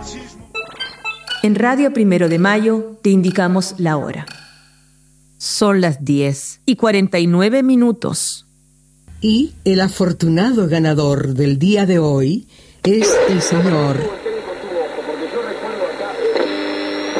En Radio Primero de Mayo te indicamos la hora. Son las 10:49. Y el afortunado ganador del día de hoy es el señor